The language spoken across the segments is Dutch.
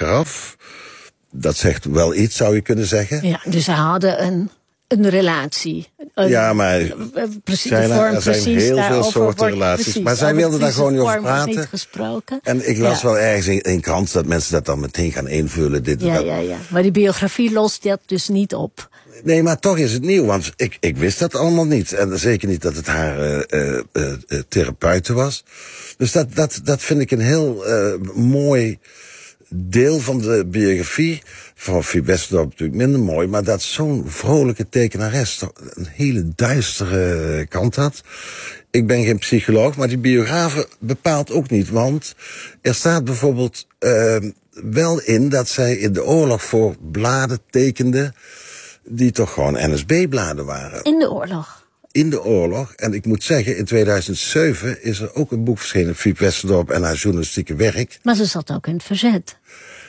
achteraf. Dat zegt wel iets, zou je kunnen zeggen. Ja, dus ze hadden een relatie. Ja, maar precies, er zijn heel veel soorten relaties. Precies, maar zij wilden daar gewoon niet over praten. Niet gesproken. En ik las wel ergens in krant dat mensen dat dan meteen gaan invullen. Ja. Maar die biografie lost dat dus niet op. Nee, maar toch is het nieuw, want ik wist dat allemaal niet. En zeker niet dat het haar therapeute was. Dus dat vind ik een heel mooi deel van de biografie. Van Fiep Westendorp natuurlijk minder mooi, maar dat zo'n vrolijke tekenares toch een hele duistere kant had. Ik ben geen psycholoog, maar die biografe bepaalt ook niet. Want er staat bijvoorbeeld wel in dat zij in de oorlog voor bladen tekende die toch gewoon NSB-bladen waren. In de oorlog? In de oorlog. En ik moet zeggen, in 2007 is er ook een boek verschenen, Fiep Westendorp en haar journalistieke werk. Maar ze zat ook in het verzet.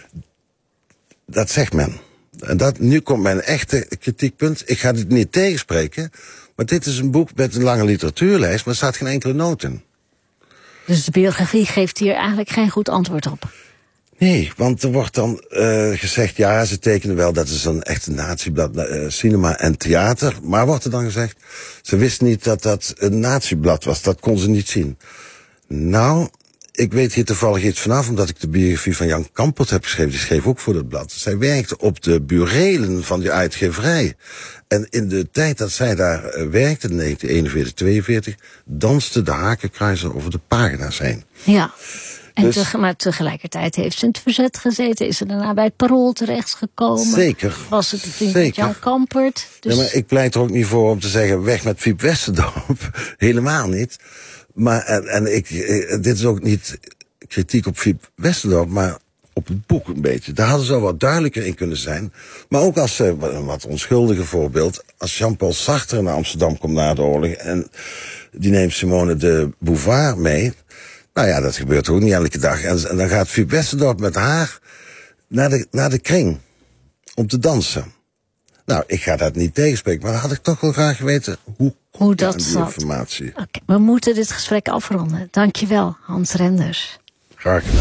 Dat zegt men. En nu komt mijn echte kritiekpunt. Ik ga dit niet tegenspreken, maar dit is een boek met een lange literatuurlijst, maar er staat geen enkele noot in. Dus de biografie geeft hier eigenlijk geen goed antwoord op? Nee, want er wordt dan gezegd, ja, ze tekenen wel, dat is een echte natieblad, cinema en theater. Maar wordt er dan gezegd, ze wist niet dat dat een natieblad was, dat kon ze niet zien. Nou, ik weet hier toevallig iets vanaf, omdat ik de biografie van Jan Kampert heb geschreven. Die schreef ook voor dat blad. Zij werkte op de burelen van die uitgeverij. En in de tijd dat zij daar werkte, in 1941, 42, danste de hakenkruiser over de pagina's heen. Ja. Maar tegelijkertijd heeft ze in het verzet gezeten. Is ze daarna bij het Parool terechtgekomen? Zeker. Was het de vriend van Jan Kampert? Dus... Ja, maar ik pleit er ook niet voor om te zeggen, weg met Fiep Westendorp. Helemaal niet. Maar dit is ook niet kritiek op Fiep Westendorp, maar op het boek een beetje. Daar hadden ze wel wat duidelijker in kunnen zijn. Maar ook als een wat onschuldige voorbeeld, als Jean-Paul Sartre naar Amsterdam komt na de oorlog en die neemt Simone de Beauvoir mee. Nou ja, dat gebeurt ook niet elke dag. En dan gaat Fiep Westendorp met haar naar de kring om te dansen. Nou, ik ga dat niet tegenspreken, maar dan had ik toch wel graag geweten hoe dat zat. Informatie. Okay, we moeten dit gesprek afronden. Dankjewel, Hans Renders. Graag gedaan.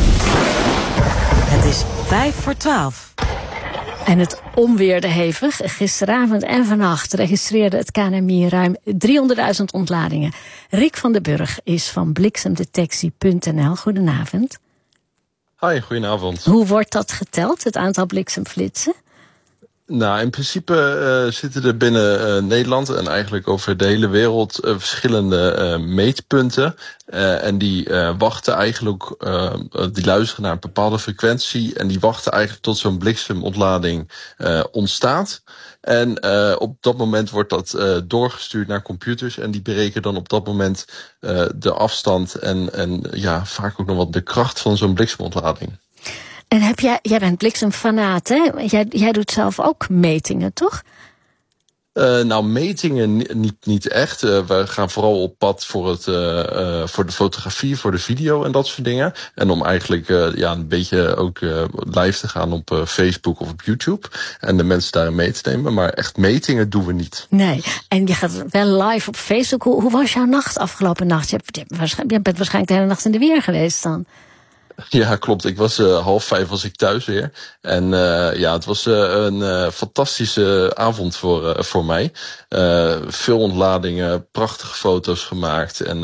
Het is 11:55. En het onweerde hevig. Gisteravond en vannacht registreerde het KNMI ruim 300.000 ontladingen. Rick van den Burg is van bliksemdetectie.nl. Goedenavond. Hoi, goedenavond. Hoe wordt dat geteld, het aantal bliksemflitsen? Nou, in principe zitten er binnen Nederland en eigenlijk over de hele wereld verschillende meetpunten. En die wachten eigenlijk, die luisteren naar een bepaalde frequentie en die wachten eigenlijk tot zo'n bliksemontlading ontstaat. En op dat moment wordt dat doorgestuurd naar computers en die berekenen dan op dat moment de afstand en vaak ook nog wat de kracht van zo'n bliksemontlading. En jij bent bliksemfanaat, hè? Jij doet zelf ook metingen, toch? Nou, metingen niet echt. We gaan vooral op pad voor de fotografie, voor de video en dat soort dingen. En om eigenlijk een beetje ook live te gaan op Facebook of op YouTube. En de mensen daarin mee te nemen. Maar echt metingen doen we niet. Nee, en je gaat wel live op Facebook. Hoe was jouw nacht afgelopen nacht? Je bent waarschijnlijk de hele nacht in de weer geweest dan. Ja, klopt. Ik was 4:30 was ik thuis weer. En het was een fantastische avond voor mij. Veel ontladingen, prachtige foto's gemaakt. En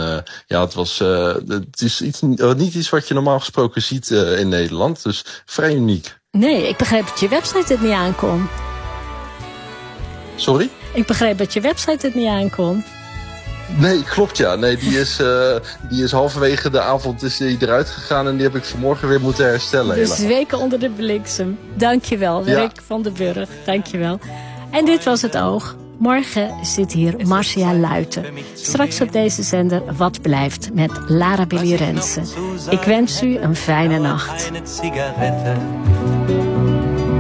het is niet iets wat je normaal gesproken ziet in Nederland. Dus vrij uniek. Nee, ik begreep dat je website het niet aankon. Sorry? Ik begreep dat je website het niet aankon. Nee, klopt ja. Nee, die is halverwege de avond eruit gegaan en die heb ik vanmorgen weer moeten herstellen. Dus weken onder de bliksem. Dankjewel, Rick van den Burg. Dankjewel. En dit was Het Oog. Morgen zit hier Marcia Luiten. Straks op deze zender Wat Blijft met Lara Billy Rensen. Ik wens u een fijne nacht.